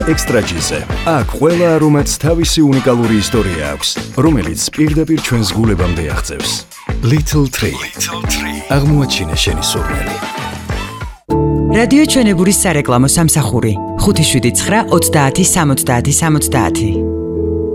ექსტრაჯიზე. აქ ყველა არომატს თავისი უნიკალური ისტორია აქვს, რომელიც პირდაპირ ჩვენს გულებამდე აღწევს. Little Tree. აღმოაჩინე შენი სურვილი. რადიო ჩვენებურის სარეკლამო სამსახური 579 30 70 70.